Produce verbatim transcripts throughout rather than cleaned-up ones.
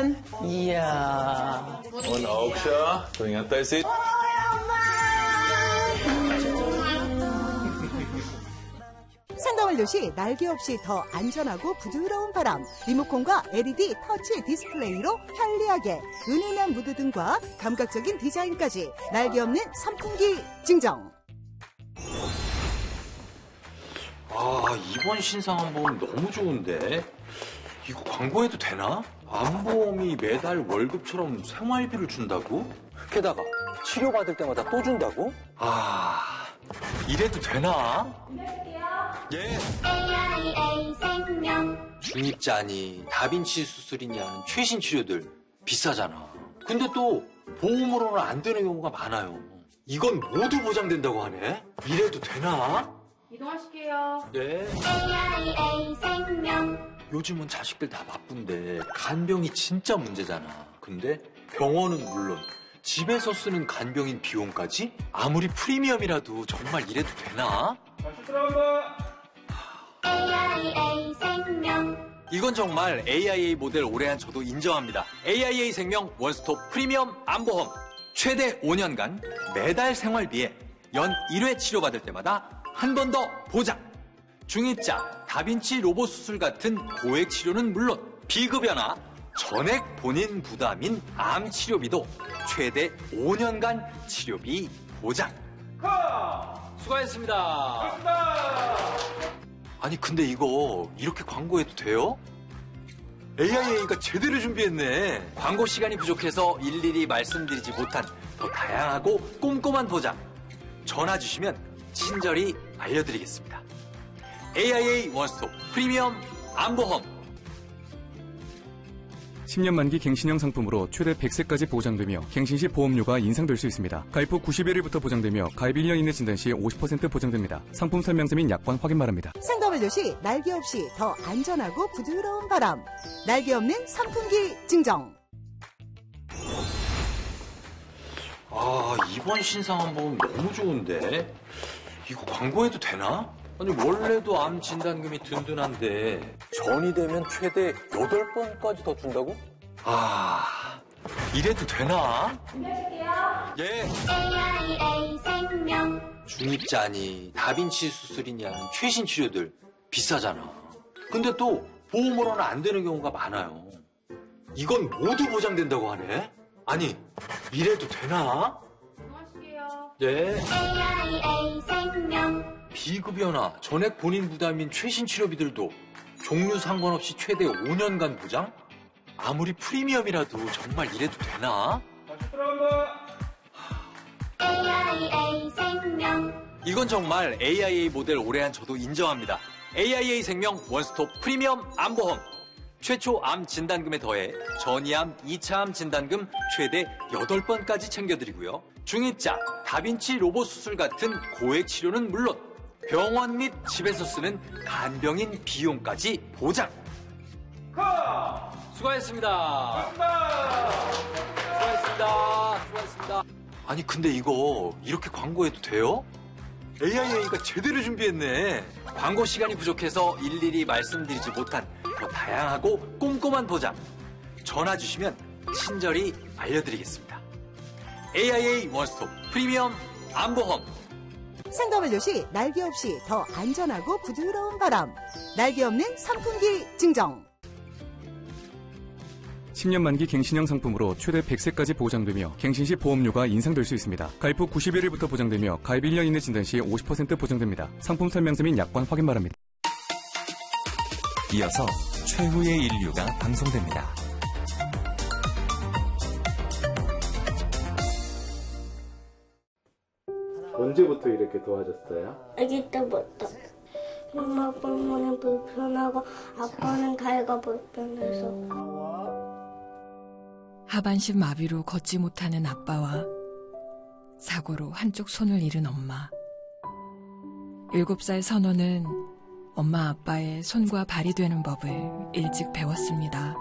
짠. 이야. Und auch schon. Bringt das jetzt. 상가완료시 날개 없이 더 안전하고 부드러운 바람, 리모컨과 엘이디 터치 디스플레이로 편리하게 은은한 무드 등과 감각적인 디자인까지 날개 없는 선풍기 증정. 아, 이번 신상안보험 너무 좋은데? 이거 광고해도 되나? 안보험이 매달 월급처럼 생활비를 준다고? 게다가 치료받을 때마다 또 준다고? 아, 이래도 되나? 예. 에이아이에이 생명. 중입자니, 다빈치 수술이냐, 최신 치료들 비싸잖아. 근데 또 보험으로는 안 되는 경우가 많아요. 이건 모두 보장된다고 하네? 이래도 되나? 이동하실게요. 네. 에이아이에이 생명. 요즘은 자식들 다 바쁜데 간병이 진짜 문제잖아. 근데 병원은 물론 집에서 쓰는 간병인 비용까지 아무리 프리미엄이라도 정말 이래도 되나? 다시 들어간다. 에이아이에이 생명. 이건 정말 에이아이에이 모델 올해한 저도 인정합니다. 에이아이에이 생명 원스톱 프리미엄 안보험. 최대 오 년간 매달 생활비에 연 일 회 치료받을 때마다 한 번 더 보장. 중입자, 다빈치 로봇 수술 같은 고액 치료는 물론 비급여나 전액 본인 부담인 암 치료비도 최대 오 년간 치료비 보장. 수고하셨습니다. 아니 근데 이거 이렇게 광고해도 돼요? 에이아이에이가 제대로 준비했네. 광고 시간이 부족해서 일일이 말씀드리지 못한 더 다양하고 꼼꼼한 보장. 전화 주시면 친절히 알려드리겠습니다. 에이아이에이 원스톱 프리미엄 안보험. 십 년 만기 갱신형 상품으로 최대 백 세까지 보장되며 갱신 시 보험료가 인상될 수 있습니다. 가입 후 구십여 일부터 보장되며 가입 일 년 이내 진단 시 오십 퍼센트 보장됩니다. 상품 설명서 및 약관 확인 바랍니다. 상가완료시 날개 없이 더 안전하고 부드러운 바람, 날개 없는 선풍기 증정. 아, 이번 신상안보험 너무 좋은데? 이거 광고해도 되나? 아니 원래도 암 진단금이 든든한데 전이 되면 최대 여덟 번까지 더 준다고? 아, 이래도 되나? 준비하실게요. 예. 에이아이에이 생명. 중입자니, 다빈치 수술이냐, 최신 치료들 비싸잖아. 근데 또 보험으로는 안 되는 경우가 많아요. 이건 모두 보장된다고 하네? 아니, 이래도 되나? 이동하실게요. 예. 에이아이에이 생명. 비급여나 전액 본인 부담인 최신 치료비들도 종류 상관없이 최대 오 년간 보장? 아무리 프리미엄이라도 정말 이래도 되나? 다시 들어간다. 에이아이에이 생명. 이건 정말 에이아이에이 모델 올해한 저도 인정합니다. 에이아이에이 생명 원스톱 프리미엄 안보험. 최초 암 진단금에 더해 전이암 이 차 암 진단금 최대 여덟 번까지 챙겨드리고요. 중입자, 다빈치 로봇 수술 같은 고액 치료는 물론 병원 및 집에서 쓰는 간병인 비용까지 보장. 수고하셨습니다. 수고하셨습니다. 수고하셨습니다. 아니 근데 이거 이렇게 광고해도 돼요? 에이아이에이가 제대로 준비했네. 광고 시간이 부족해서 일일이 말씀드리지 못한 더 다양하고 꼼꼼한 보장. 전화 주시면 친절히 알려드리겠습니다. 에이아이에이 원스톱 프리미엄 안보험. 상가완료시 날개 없이 더 안전하고 부드러운 바람, 날개 없는 선풍기 증정. 십 년 만기 갱신형 상품으로 최대 백 세까지 보장되며 갱신 시 보험료가 인상될 수 있습니다. 가입 후 구십여 일부터 보장되며 가입 일 년 이내 진단 시 오십 퍼센트 보장됩니다. 상품 설명서 및 약관 확인 바랍니다. 이어서 최후의 인류가 방송됩니다. 언제부터 이렇게 도와줬어요? 아기 때부터. 엄마 때문에 불편하고 아빠는 다이가 불편해서. 하반신 마비로 걷지 못하는 아빠와 사고로 한쪽 손을 잃은 엄마. 일곱 살 선호는 엄마 아빠의 손과 발이 되는 법을 일찍 배웠습니다.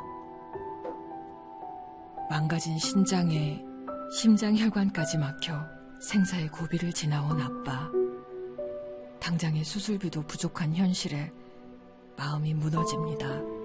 망가진 신장에 심장혈관까지 막혀 생사의 고비를 지나온 아빠. 당장의 수술비도 부족한 현실에 마음이 무너집니다.